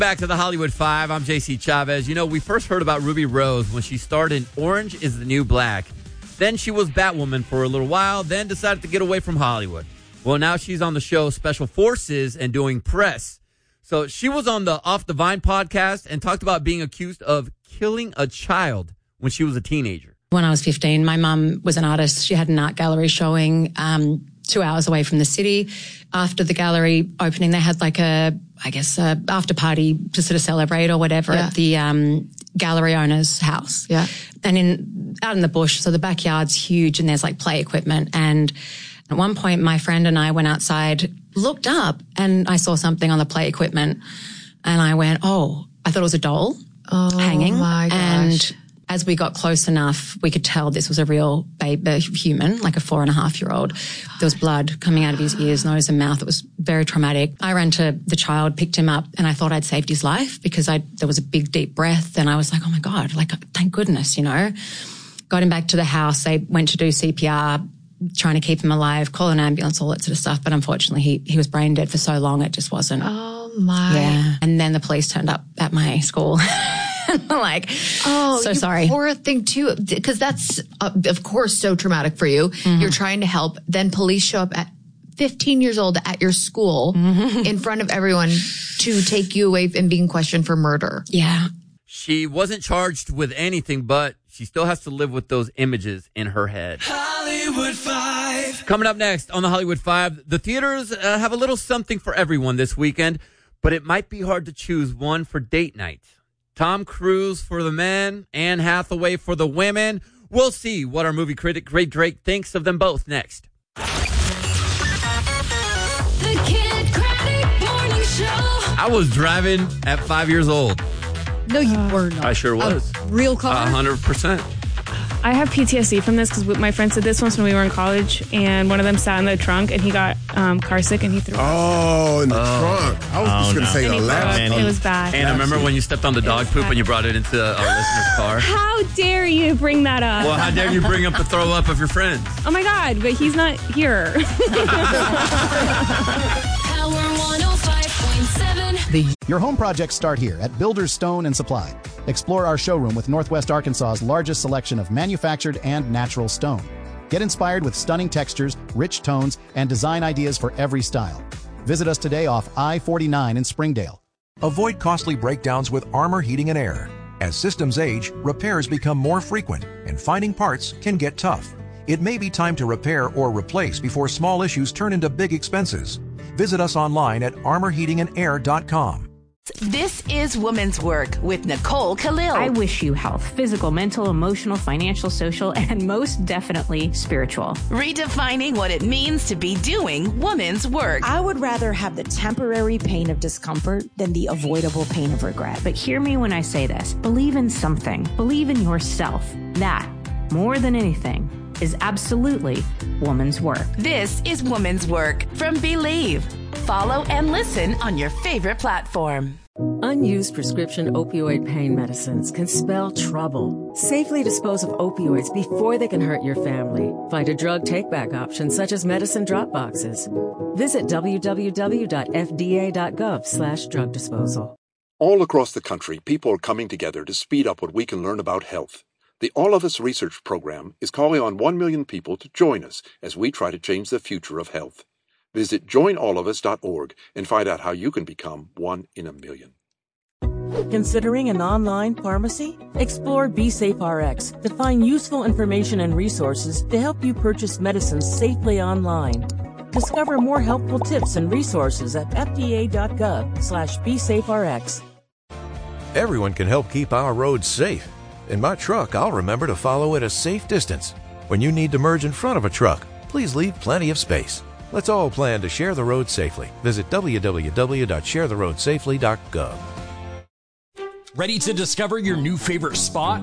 Back to the Hollywood Five. I'm JC Chavez. You know, we first heard about Ruby Rose when she starred in Orange is the New Black. Then she was Batwoman for a little while, then decided to get away from Hollywood. Well, now she's on the show Special Forces and doing press. So she was on the Off the Vine podcast and talked about being accused of killing a child when she was a teenager. When I was 15, my mum was an artist. She had an art gallery showing 2 hours away from the city. After the gallery opening, they had like a after party to sort of celebrate or whatever at the gallery owner's house. Yeah. And out in the bush, so the backyard's huge and there's like play equipment. And at one point, my friend and I went outside, looked up, and I saw something on the play equipment. And I went, I thought it was a doll hanging. My gosh. And as we got close enough, we could tell this was a real baby, human, like a 4.5-year-old. There was blood coming out of his ears, nose and mouth. It was very traumatic. I ran to the child, picked him up, and I thought I'd saved his life because there was a big, deep breath. And I was like, oh my God, like, thank goodness, you know. Got him back to the house. They went to do CPR, trying to keep him alive, call an ambulance, all that sort of stuff. But unfortunately, he was brain dead for so long, it just wasn't. Oh my. Yeah. And then the police turned up at my school. Like, so sorry. Poor thing too, because that's of course so traumatic for you. Mm-hmm. You're trying to help, then police show up at 15 years old at your school in front of everyone to take you away and being questioned for murder. Yeah. She wasn't charged with anything, but she still has to live with those images in her head. Hollywood Five. Coming up next on the Hollywood Five, the theaters have a little something for everyone this weekend, but it might be hard to choose one for date night. Tom Cruise for the men, Anne Hathaway for the women. We'll see what our movie critic, Great Drake, thinks of them both next. The Kid Craddock Morning Show. I was driving at 5 years old. No, you were not. I sure was. A real car? 100%. I have PTSD from this because my friends did this once when we were in college, and one of them sat in the trunk, and he got car sick, and he threw up. Oh, in the trunk. I was just going to say And the he threw up. left. It was bad. And I remember when you stepped on the dog poop and you brought it into our listener's car. How dare you bring that up? Well, how dare you bring up the throw up of your friends? Oh, my God, but he's not here. Power 105.7. Your home projects start here at Builders Stone and Supply. Explore our showroom with Northwest Arkansas's largest selection of manufactured and natural stone. Get inspired with stunning textures, rich tones, and design ideas for every style. Visit us today off I-49 in Springdale. Avoid costly breakdowns with Armor Heating and Air. As systems age, repairs become more frequent, and finding parts can get tough. It may be time to repair or replace before small issues turn into big expenses. Visit us online at armorheatingandair.com. This is Woman's Work with Nicole Khalil. I wish you health, physical, mental, emotional, financial, social, and most definitely spiritual. Redefining what it means to be doing woman's work. I would rather have the temporary pain of discomfort than the avoidable pain of regret. But hear me when I say this. Believe in something. Believe in yourself. That, more than anything, is absolutely woman's work. This is Woman's Work from Believe. Follow and listen on your favorite platform. Unused prescription opioid pain medicines can spell trouble. Safely dispose of opioids before they can hurt your family. Find a drug take-back option such as medicine drop boxes. Visit www.fda.gov/drug disposal. All across the country, people are coming together to speed up what we can learn about health. The All of Us Research Program is calling on 1 million people to join us as we try to change the future of health. Visit joinallofus.org and find out how you can become 1 in a million. Considering an online pharmacy? Explore BeSafeRx to find useful information and resources to help you purchase medicines safely online. Discover more helpful tips and resources at fda.gov/BeSafeRx. Everyone can help keep our roads safe. In my truck, I'll remember to follow at a safe distance. When you need to merge in front of a truck, please leave plenty of space. Let's all plan to share the road safely. Visit www.sharetheroadsafely.gov. Ready to discover your new favorite spot?